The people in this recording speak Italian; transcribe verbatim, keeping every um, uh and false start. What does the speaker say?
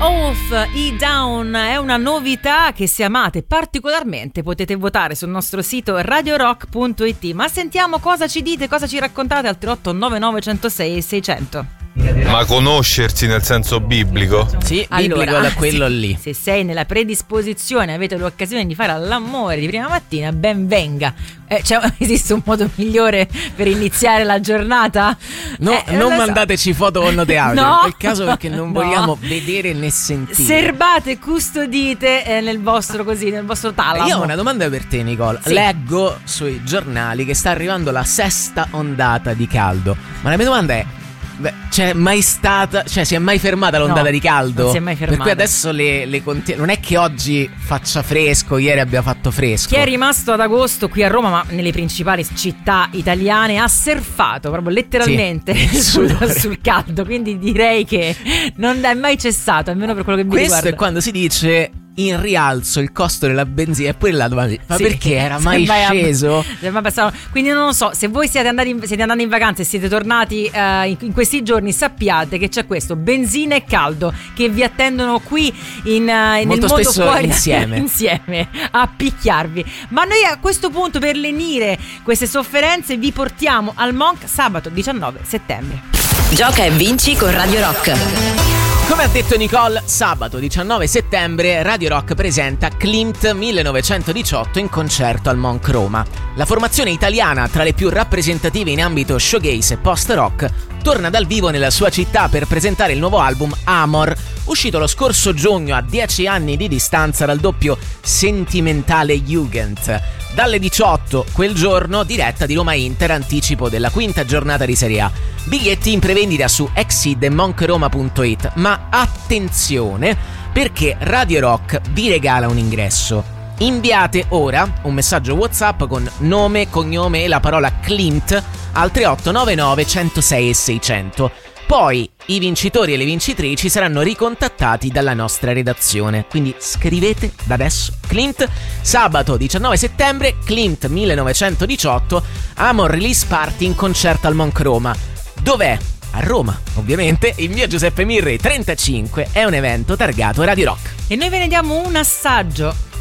Oath, E Down è una novità che se amate particolarmente potete votare sul nostro sito radio rock punto it. Ma sentiamo cosa ci dite, cosa ci raccontate al tre otto nove nove uno zero sei sei zero zero. Ma conoscersi nel senso biblico? Sì, biblico allora, da quello se, lì. Se sei nella predisposizione, avete l'occasione di fare l'amore di prima mattina, ben venga. Eh, cioè, esiste un modo migliore per iniziare la giornata? No, eh, non so. mandateci foto o note audio No. in quel caso, perché non No. vogliamo vedere né sentire. Serbate, custodite eh, nel vostro così, nel vostro talamo. Io ho una domanda per te, Nicole. Sì. Leggo sui giornali che sta arrivando la sesta ondata di caldo. Ma la mia domanda è: beh, c'è mai stata, cioè si è mai fermata l'ondata No, di caldo? non si è mai fermata. Per cui adesso le, le conti- non è che oggi faccia fresco, ieri abbia fatto fresco. Chi è rimasto ad agosto qui a Roma, ma nelle principali città italiane, ha surfato proprio letteralmente Sì, sul, sudore. sul caldo. Quindi direi che non è mai cessato, almeno per quello che mi Questo riguarda. è quando si dice in rialzo il costo della benzina, e poi la domanda: ma Sì. perché era Se mai vai a- sceso? se mai passato- Quindi non lo so, se voi siete andati in, siete andati in vacanza e siete tornati eh, in, in questi giorni, sappiate che c'è questo benzina e caldo che vi attendono qui in, eh, nel Molto mondo spesso fuori insieme. insieme a picchiarvi. Ma noi a questo punto, per lenire queste sofferenze, vi portiamo al Monk sabato diciannove settembre. Gioca e vinci con Radio Rock. Come ha detto Nicole, sabato diciannove settembre Radio Rock presenta Klimt millenovecentodiciotto in concerto al Monk Roma. La formazione italiana, tra le più rappresentative in ambito showgaze e post-rock, torna dal vivo nella sua città per presentare il nuovo album Amor, uscito lo scorso giugno a dieci anni di distanza dal doppio sentimentale Jugend. Dalle diciotto quel giorno, diretta di Roma Inter, anticipo della quinta giornata di Serie A. Biglietti in prevendita su exid e monkroma punto it. Ma attenzione, perché Radio Rock vi regala un ingresso. Inviate ora un messaggio WhatsApp con nome, cognome e la parola Klimt al tre otto nove nove uno zero sei sei zero zero. Poi i vincitori e le vincitrici saranno ricontattati dalla nostra redazione. Quindi scrivete da adesso Klimt, sabato diciannove settembre, Klimt millenovecentodiciotto, Amor Release Party in concerto al Monk Roma. Dov'è? A Roma, ovviamente, in via Giuseppe Mirri trentacinque. È un evento targato Radio Rock. E noi ve ne diamo un assaggio.